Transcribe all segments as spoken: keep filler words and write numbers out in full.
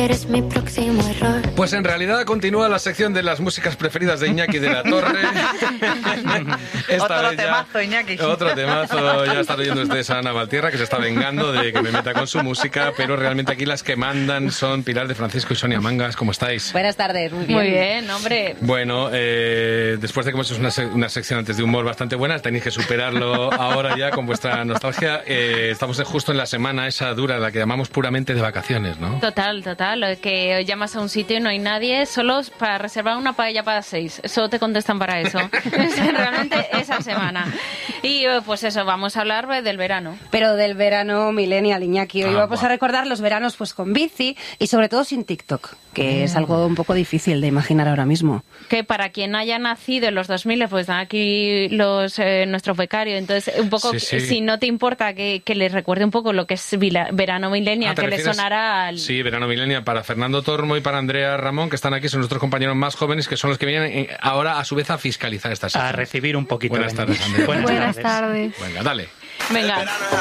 eres mi próximo error. Pues en realidad continúa la sección de las músicas preferidas de Iñaki de la Torre. Esta otro vez temazo, ya, Iñaki. Otro temazo. Ya está oyendo ustedes a Ana Valtierra, que se está vengando de que me meta con su música, pero realmente aquí las que mandan son Pilar de Francisco y Sonia Mangas. ¿Cómo estáis? Buenas tardes, muy bien. Muy bien, hombre. Bueno, eh, después de que hemos hecho una, se- una sección antes de humor bastante buena, tenéis que superarlo ahora ya con vuestra nostalgia. Eh, estamos justo en la semana esa dura, la que llamamos puramente de vacaciones, ¿no? Total, total. Que llamas a un sitio y no hay nadie, solo para reservar una paella para seis. Eso te contestan para eso. Es realmente esa semana. Y eh, pues eso, vamos a hablar eh, del verano. Pero del verano millennial, Iñaki. Hoy Ah, vamos buah. a recordar los veranos pues con bici y sobre todo sin TikTok, que es algo un poco difícil de imaginar ahora mismo. Que para quien haya nacido en los dos mil, pues están aquí los eh, nuestros becarios. Entonces, un poco, Sí, sí. si no te importa que, que les recuerde un poco lo que es vila- verano millennial, Ah, ¿te que le refieres? sonará al... Sí, Verano Millennial para Fernando Tormo y para Andrea Ramón, que están aquí, son nuestros compañeros más jóvenes, que son los que vienen eh, ahora a su vez a fiscalizar esta sección. A recibir un poquito. Buenas de- tardes, Andrea. Buenas, Buenas tardes. tardes. Venga, dale. Venga.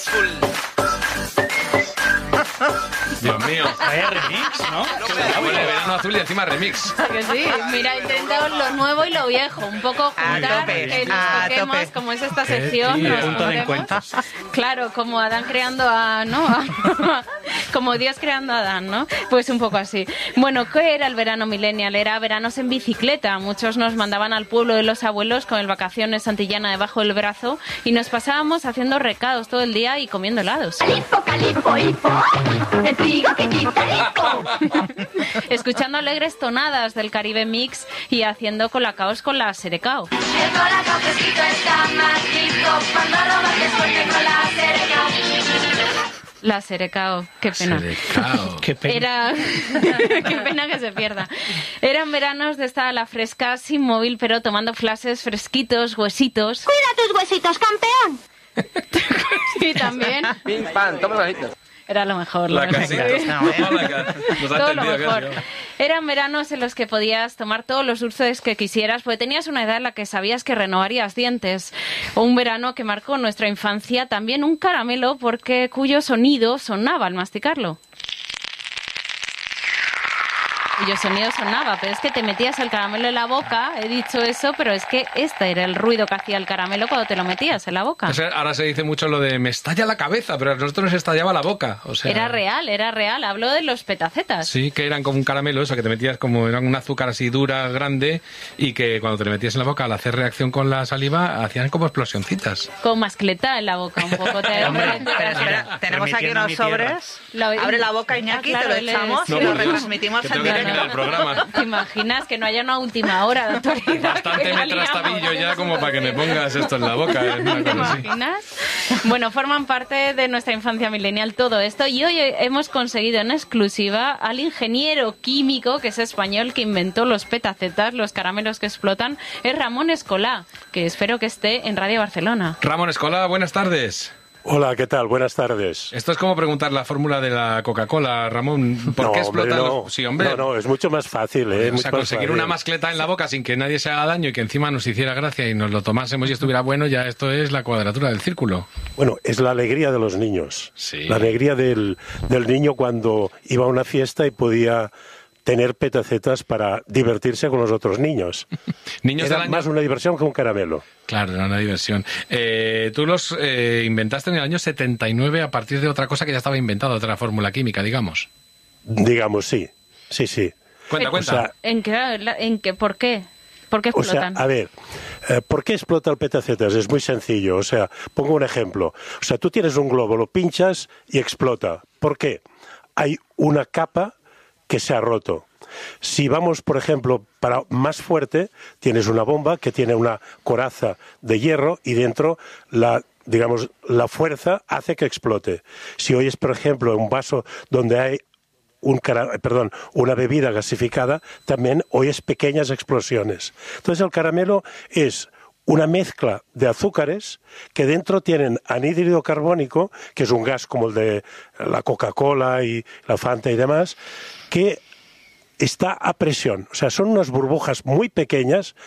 Dios mío. Vaya remix, ¿no? Bueno, Verano Azul y encima remix. Que sí, mira, he intentado lo nuevo y lo viejo, un poco A juntar, tope, que nos a toquemos, tope. como es esta Qué sección, tío. nos Punto de juntemos. encuentro. Claro, como Adán creando a, ¿no? Como Dios creando a Adán, ¿no? Pues un poco así. Bueno, ¿qué era el verano millennial? Era veranos en bicicleta. Muchos nos mandaban al pueblo de los abuelos con el Vacaciones Santillana debajo del brazo y nos pasábamos haciendo recados todo el día y comiendo helados. Escuchando alegres tonadas del Caribe Mix y haciendo colacaos con la Serecao. La Serecao, qué pena. Serecao. Qué pena. Era... Qué pena que se pierda. Eran veranos de estar a la fresca, sin móvil, pero tomando flashes fresquitos, huesitos. Cuida tus huesitos, campeón. Y también... Pim, pam, toma los hitos. Era lo mejor. Lo La mejor. casita. No, ¿eh? La ca- Nos ha Todo lo entendido mejor. casi, ¿no? Eran veranos en los que podías tomar todos los dulces que quisieras, porque tenías una edad en la que sabías que renovarías dientes. O un verano que marcó nuestra infancia, también un caramelo, porque cuyo sonido sonaba al masticarlo. Cuyo sonido sonaba, pero es que te metías el caramelo en la boca, he dicho eso, pero es que este era el ruido que hacía el caramelo cuando te lo metías en la boca. O sea, ahora se dice mucho lo de me estalla la cabeza, pero a nosotros nos estallaba la boca. O sea, Era real, era real. Hablo de los petacetas. Sí, que eran como un caramelo, eso, que te metías como, era un azúcar así dura, grande, y que cuando te lo metías en la boca, al hacer reacción con la saliva, hacían como explosioncitas. Con mascleta en la boca, un poco. Te, Hombre, te- te- espera, espera, tenemos aquí Remitiendo unos mi tierra. sobres. Lo- Abre la boca, Iñaki, Ah, claro, te lo él echamos es- y No, lo por Dios, retransmitimos que en tengo que directo. terminar el programa. ¿Te imaginas que no haya una última hora de actualidad? Bastante Que la me trastabillo liamos? ya como para que me pongas esto en la boca. Es una ¿Te cosa así. imaginas? Bueno, forman parte de nuestra infancia millennial todo esto y hoy hemos conseguido en exclusiva al ingeniero químico, que es español, que inventó los petacetas, los caramelos que explotan, es Ramón Escolá, que espero que esté en Radio Barcelona. Ramón Escola, buenas tardes. Hola, ¿qué tal? Buenas tardes. Esto es como preguntar la fórmula de la Coca-Cola, Ramón. ¿Por no, qué hombre, explotan no. los...? Sí, hombre. No, no, es mucho más fácil, ¿eh? O Mucho sea, más conseguir fácil. una mascleta en la boca sin que nadie se haga daño y que encima nos hiciera gracia y nos lo tomásemos y estuviera bueno, ya esto es la cuadratura del círculo. Bueno, es la alegría de los niños. Sí. La alegría del, del niño cuando iba a una fiesta y podía tener petacetas para divertirse con los otros niños. Niños Era del año... más una diversión que un caramelo. Claro, era una diversión. Eh, tú los eh, inventaste en el año setenta y nueve a partir de otra cosa que ya estaba inventada, otra fórmula química, digamos. Digamos, sí. Sí, sí. Cuenta, Eh, cuenta. O sea, ¿En qué? ¿En qué? ¿Por qué? ¿Por qué O sea, explotan? a ver, eh, ¿por qué explota el petacetas? Es muy sencillo. O sea, pongo un ejemplo. O sea, tú tienes un globo, lo pinchas y explota. ¿Por qué? Hay una capa que se ha roto. Si vamos, por ejemplo, para más fuerte, tienes una bomba que tiene una coraza de hierro y dentro la digamos la fuerza hace que explote. Si oyes, por ejemplo, un vaso donde hay un cara- perdón, una bebida gasificada, también oyes pequeñas explosiones. Entonces el caramelo es una mezcla de azúcares que dentro tienen anhídrido carbónico, que es un gas como el de la Coca-Cola y la Fanta y demás, que está a presión. O sea, son unas burbujas muy pequeñas,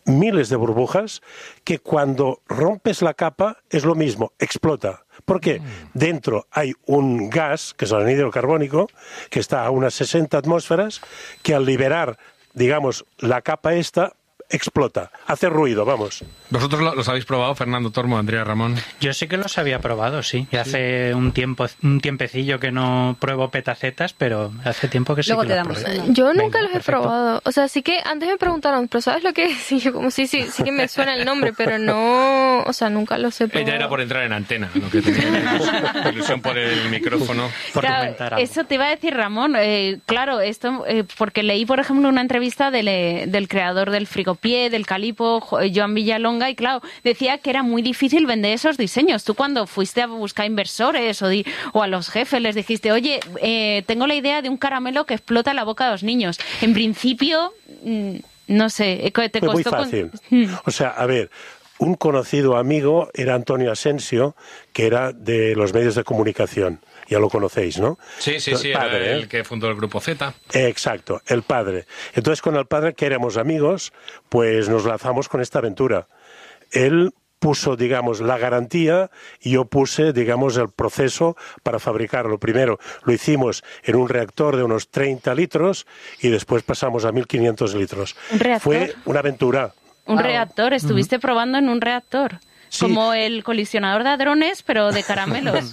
miles de burbujas que cuando rompes la capa es lo mismo, explota. ¿Por qué? Dentro hay un gas, que es el anhídrido carbónico, que está a unas sesenta atmósferas, que al liberar, digamos, la capa esta, explota, hace ruido, vamos. ¿Vosotros lo- los habéis probado, Fernando Tormo, Andrea Ramón? Yo sí que los había probado, sí. Y hace un tiempo, un tiempecillo que no pruebo petacetas, pero hace tiempo que sí Luego que te los damos probé. una. Yo nunca Venga, los he perfecto. probado. O sea, sí que antes me preguntaron, ¿pero sabes lo que es? Y yo como, sí, sí, sí que me suena el nombre, pero no, o sea, nunca los he probado. Ella era por entrar en antena, ¿no? Que tenía ilusión, ilusión por el micrófono. Por Claro, comentar algo. eso te iba a decir Ramón. Eh, claro, esto eh, porque leí, por ejemplo, una entrevista del, eh, del creador del Frigopié, del Calipo, Jo- Joan Villalonga, y claro, decía que era muy difícil vender esos diseños. Tú cuando fuiste a buscar inversores o, di- o a los jefes les dijiste, oye, eh, tengo la idea de un caramelo que explota la boca de los niños. En principio, mm, no sé, eh, te Fue muy costó... con- fácil. Mm. O sea, a ver, un conocido amigo era Antonio Asensio, que era de los medios de comunicación. Ya lo conocéis, ¿no? Sí, sí, El sí, padre, era ¿eh? el que fundó el Grupo Z. Exacto, el padre. Entonces, con el padre, que éramos amigos, pues nos lanzamos con esta aventura. Él puso, digamos, la garantía y yo puse, digamos, el proceso para fabricarlo. Primero lo hicimos en un reactor de unos treinta litros y después pasamos a mil quinientos litros. ¿Un reactor? Fue una aventura. Un reactor, estuviste probando en un reactor. Sí. Como el colisionador de hadrones, pero de caramelos.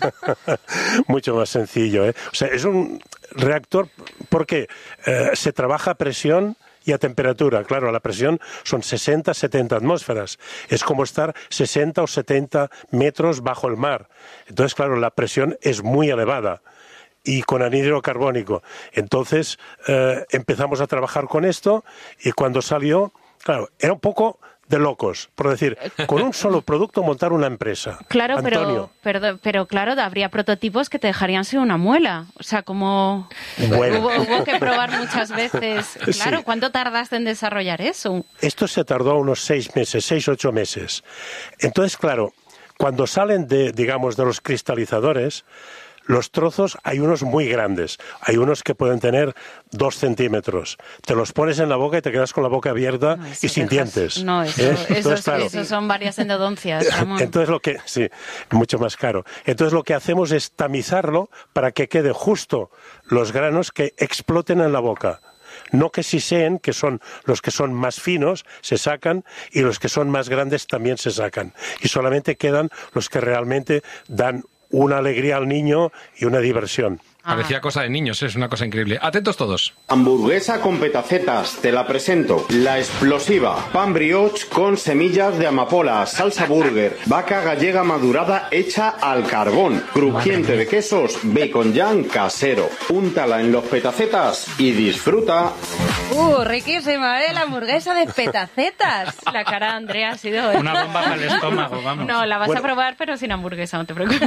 Mucho más sencillo, ¿eh? O sea, es un reactor porque eh, se trabaja a presión y a temperatura. Claro, la presión son sesenta, setenta atmósferas. Es como estar sesenta o setenta metros bajo el mar. Entonces, claro, la presión es muy elevada. Y con anhídrido carbónico. Entonces, eh, empezamos a trabajar con esto y cuando salió, claro, era un poco de locos, por decir, con un solo producto montar una empresa. Claro, Antonio, pero, pero, pero claro, habría prototipos que te dejarían sin una muela. O sea, como Bueno. hubo, hubo que probar muchas veces. Claro, Sí. ¿cuánto tardaste en desarrollar eso? Esto se tardó unos seis meses, seis, ocho meses. Entonces, claro, cuando salen de, digamos, de los cristalizadores, los trozos hay unos muy grandes, hay unos que pueden tener dos centímetros. Te los pones en la boca y te quedas con la boca abierta No, eso y sin dejas- dientes. No, eso, ¿eh? eso, Entonces, es- claro, eso son varias endodoncias, Ramón. entonces lo que sí, mucho más caro. Entonces lo que hacemos es tamizarlo para que quede justo los granos que exploten en la boca. No que siseen, que son los que son más finos, se sacan, y los que son más grandes también se sacan. Y solamente quedan los que realmente dan una alegría al niño y una diversión. Parecía cosa de niños, es una cosa increíble. Atentos todos. Hamburguesa con petacetas, te la presento. La explosiva, pan brioche con semillas de amapola, salsa burger, vaca gallega madurada hecha al carbón, crujiente de quesos, bacon jam casero. Úntala en los petacetas y disfruta. ¡Uh, riquísima, eh! La hamburguesa de petacetas. La cara de Andrea ha sido... Una bomba para el estómago, vamos. No, la vas Bueno. a probar, pero sin hamburguesa, no te preocupes.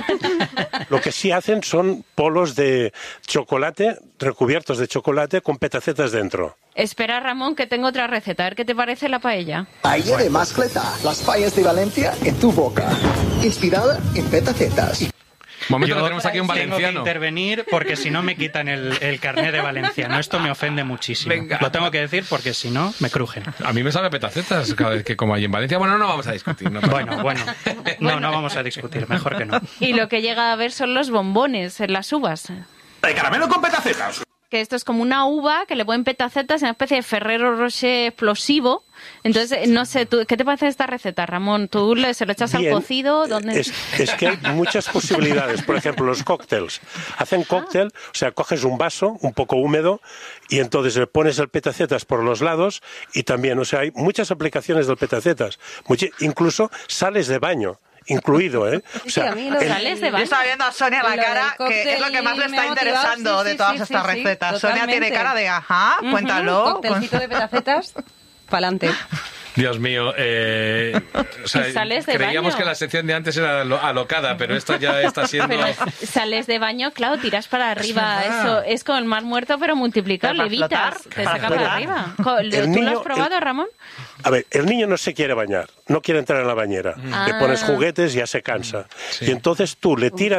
Lo que sí hacen son polos de chocolate, recubiertos de chocolate con petacetas dentro. Espera, Ramón, que tengo otra receta. A ver qué te parece la paella. Paella de mascleta, las fallas de Valencia en tu boca. Inspirada en petacetas. Momento Yo que tenemos aquí un tengo que valenciano. intervenir porque si no me quitan el, el carné de valenciano. Esto me ofende muchísimo. Venga. Lo tengo que decir porque si no, me crujen. A mí me sabe a petacetas cada vez que como allí en Valencia. Bueno, no vamos a discutir. No pasa Bueno, nada. bueno. No, no vamos a discutir. Mejor que no. Y lo que llega a ver son los bombones en las uvas. De caramelo con petacetas. Que esto es como una uva que le ponen petacetas, una especie de Ferrero Rocher explosivo. Entonces, eh, no sé, ¿tú, ¿qué te parece esta receta, Ramón? ¿Tú le, se lo echas Bien. al cocido? ¿Dónde? Es, es que hay muchas posibilidades. Por ejemplo, los cócteles. Hacen cóctel, o sea, coges un vaso un poco húmedo y entonces le pones el petacetas por los lados y también, o sea, hay muchas aplicaciones del petacetas. Muchi- incluso sales de baño. Incluido, ¿eh? O Sí, sea, a mí lo el- Sales de Yo baño. estaba viendo a Sonia la Lo del cara, que es lo que más le cóctel está me ha motivado, interesando sí, de sí, todas sí, estas sí, sí, recetas. Sonia tiene totalmente. cara de, ajá, cuéntalo. Coctelcito de petacetas, pa'lante. Dios mío, eh, o sea, Y sales de creíamos baño. que la sección de antes era lo- alocada, pero esta ya está siendo... Pero sales de baño, claro, tiras para arriba. verdad. Eso es como el mar muerto, pero multiplicado. Para Levitas, flotar, te para saca para flotar. arriba. Co- El ¿Tú lo niño- has probado, el- Ramón? A ver, el niño no se quiere bañar, no quiere entrar en la bañera. Le Ah. pones juguetes y ya se cansa. Y entonces tú le tiras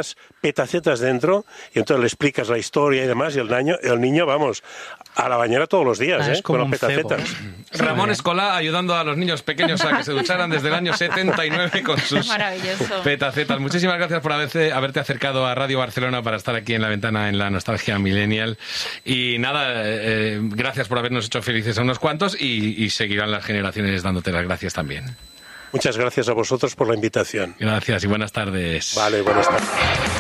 petacetas dentro y entonces le explicas la historia y demás y el niño, el niño vamos, a la bañera todos los días, Ah, ¿eh? es como Con los un cebo. petacetas. Ramón Escolá ayudando a los niños pequeños a que se ducharan desde el año setenta y nueve con sus Maravilloso. petacetas. Muchísimas gracias por haberte, haberte acercado a Radio Barcelona para estar aquí en La Ventana en la Nostalgia Millennial. Y nada, eh, gracias por habernos hecho felices a unos cuantos y, y seguirán las generaciones dándote las gracias también. Muchas gracias a vosotros por la invitación. Gracias y buenas tardes. Vale, buenas tardes.